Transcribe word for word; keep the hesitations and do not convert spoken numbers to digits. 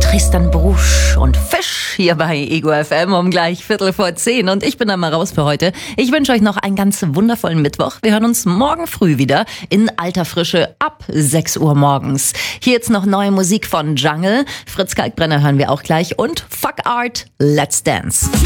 Tristan Brusch und Fisch hier bei Ego F M um gleich Viertel vor zehn. Und ich bin dann mal raus für heute. Ich wünsche euch noch einen ganz wundervollen Mittwoch. Wir hören uns morgen früh wieder in alter Frische ab sechs Uhr morgens. Hier jetzt noch neue Musik von Jungle. Fritz Kalkbrenner hören wir auch gleich. Und Fuck Art, Let's Dance.